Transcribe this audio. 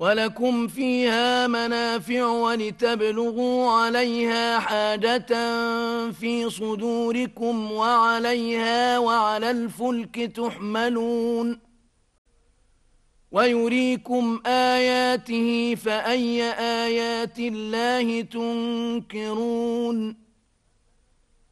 ولكم فيها منافع ولتبلغوا عليها حاجة في صدوركم وعليها وعلى الفلك تحملون ويريكم آياته فأي آيات الله تنكرون